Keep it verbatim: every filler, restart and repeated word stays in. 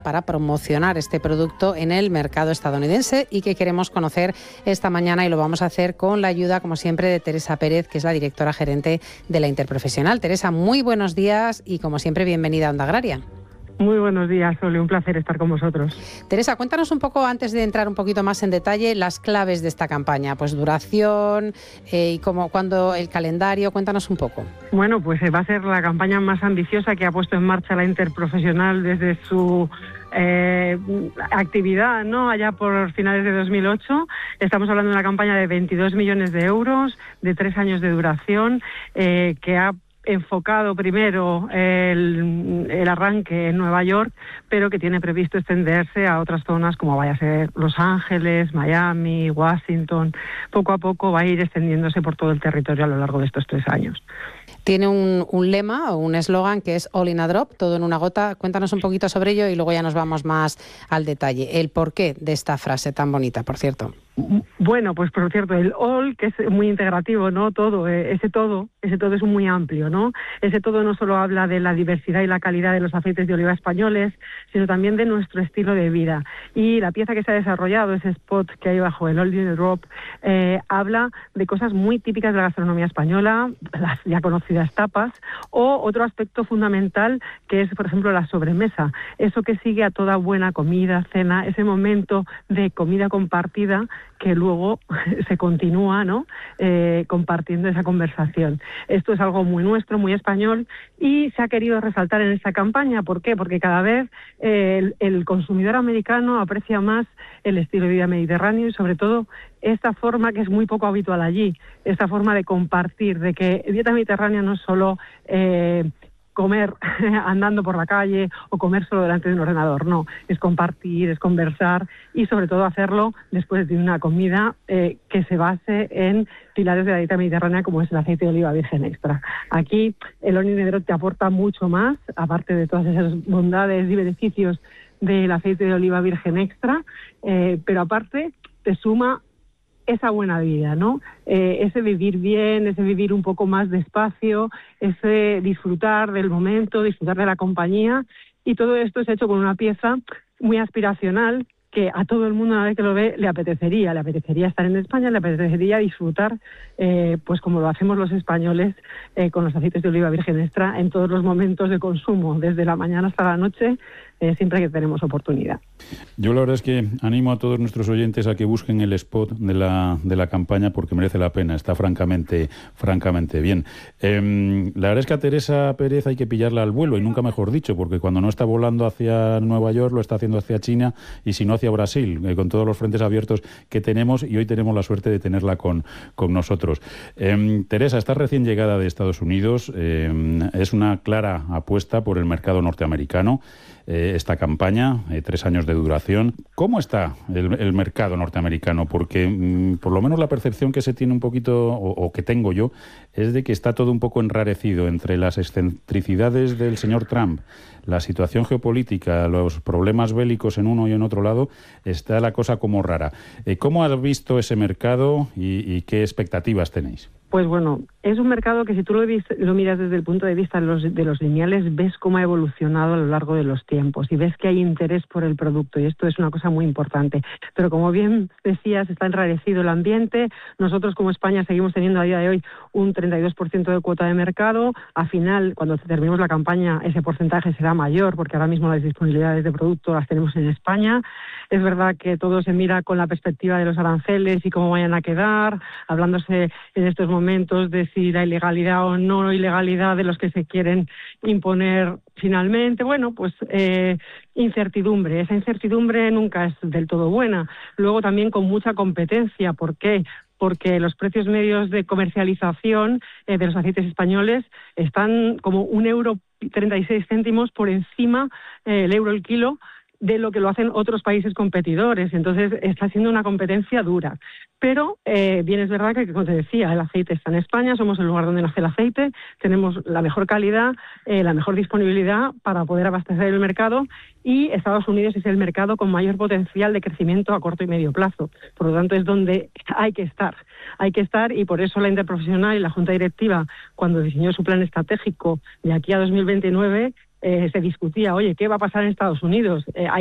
para promocionar este producto en el mercado estadounidense y que queremos conocer esta mañana, y lo vamos a hacer con la ayuda, como siempre, de Teresa Pérez, que es la directora gerente de la Interprofesional. Teresa, muy buenos días y, como siempre, bienvenida a Onda Agraria. Muy buenos días, Sole, un placer estar con vosotros. Teresa, cuéntanos un poco, antes de entrar un poquito más en detalle, las claves de esta campaña, pues duración eh, y cómo, cuándo, el calendario, cuéntanos un poco. Bueno, pues va a ser la campaña más ambiciosa que ha puesto en marcha la Interprofesional desde su eh, actividad, ¿no? Allá por finales de dos mil ocho. Estamos hablando de una campaña de veintidós millones de euros, de tres años de duración, eh, que ha enfocado primero el, el arranque en Nueva York, pero que tiene previsto extenderse a otras zonas como vaya a ser Los Ángeles, Miami, Washington. Poco a poco va a ir extendiéndose por todo el territorio a lo largo de estos tres años. Tiene un, un lema o un eslogan que es All in a Drop, todo en una gota. Cuéntanos un poquito sobre ello y luego ya nos vamos más al detalle. El porqué de esta frase tan bonita, por cierto. Bueno, pues por cierto, el all, que es muy integrativo, ¿no? Todo, eh, ese todo, ese todo es muy amplio, ¿no? Ese todo no solo habla de la diversidad y la calidad de los aceites de oliva españoles, sino también de nuestro estilo de vida. Y la pieza que se ha desarrollado, ese spot que hay bajo el All in a Drop, eh, habla de cosas muy típicas de la gastronomía española, las ya conocidas tapas, o otro aspecto fundamental que es, por ejemplo, la sobremesa. Eso que sigue a toda buena comida, cena, ese momento de comida compartida que luego se continúa, ¿no? Eh, compartiendo esa conversación. Esto es algo muy nuestro, muy español, y se ha querido resaltar en esta campaña. ¿Por qué? Porque cada vez eh, el, el consumidor americano aprecia más el estilo de vida mediterráneo y, sobre todo, esta forma que es muy poco habitual allí, esta forma de compartir, de que dieta mediterránea no es solo Eh, comer andando por la calle o comer solo delante de un ordenador, no, es compartir, es conversar y sobre todo hacerlo después de una comida eh, que se base en pilares de la dieta mediterránea como es el aceite de oliva virgen extra. Aquí el All in a Drop te aporta mucho más, aparte de todas esas bondades y beneficios del aceite de oliva virgen extra, eh, pero aparte te suma esa buena vida, ¿no? Eh, ese vivir bien, ese vivir un poco más despacio, ese disfrutar del momento, disfrutar de la compañía, y todo esto es hecho con una pieza muy aspiracional que a todo el mundo, una vez que lo ve, le apetecería, le apetecería estar en España, le apetecería disfrutar, eh, pues como lo hacemos los españoles, eh, con los aceites de oliva virgen extra en todos los momentos de consumo, desde la mañana hasta la noche, eh, siempre que tenemos oportunidad. Yo la verdad es que animo a todos nuestros oyentes a que busquen el spot de la de la campaña porque merece la pena, está francamente francamente bien. Eh, la verdad es que a Teresa Pérez hay que pillarla al vuelo, y nunca mejor dicho, porque cuando no está volando hacia Nueva York lo está haciendo hacia China, y si no hacia Brasil, eh, con todos los frentes abiertos que tenemos, y hoy tenemos la suerte de tenerla con, con nosotros. Eh, Teresa, estás recién llegada de Estados Unidos, eh, es una clara apuesta por el mercado norteamericano. Eh, esta campaña, eh, tres años de duración. ¿Cómo está el, el mercado norteamericano? Porque mm, por lo menos la percepción que se tiene un poquito, o, o que tengo yo, es de que está todo un poco enrarecido entre las excentricidades del señor Trump, la situación geopolítica, los problemas bélicos en uno y en otro lado, está la cosa como rara. Eh, ¿Cómo has visto ese mercado y, y qué expectativas tenéis? Pues bueno, es un mercado que si tú lo, vis, lo miras desde el punto de vista de los, de los lineales, ves cómo ha evolucionado a lo largo de los tiempos y ves que hay interés por el producto, y esto es una cosa muy importante. Pero como bien decías, está enrarecido el ambiente. Nosotros como España seguimos teniendo a día de hoy un treinta y dos por ciento de cuota de mercado. A final, cuando terminemos la campaña, ese porcentaje será mayor porque ahora mismo las disponibilidades de producto las tenemos en España. Es verdad que todo se mira con la perspectiva de los aranceles y cómo vayan a quedar, hablándose en estos momentos de si la ilegalidad o no ilegalidad de los que se quieren imponer finalmente. Bueno, pues eh, incertidumbre. Esa incertidumbre nunca es del todo buena. Luego también con mucha competencia. ¿Por qué? Porque los precios medios de comercialización eh, de los aceites españoles están como un euro treinta y seis céntimos por encima eh, el euro el kilo de lo que lo hacen otros países competidores. Entonces está siendo una competencia dura. Pero eh, bien es verdad que, como te decía, el aceite está en España, somos el lugar donde nace el aceite, tenemos la mejor calidad, eh, la mejor disponibilidad para poder abastecer el mercado, y Estados Unidos es el mercado con mayor potencial de crecimiento a corto y medio plazo. Por lo tanto, es donde hay que estar. Hay que estar, y por eso la Interprofesional y la Junta Directiva, cuando diseñó su plan estratégico de aquí a dos mil veintinueve, eh, se discutía, oye, ¿qué va a pasar en Estados Unidos? Eh,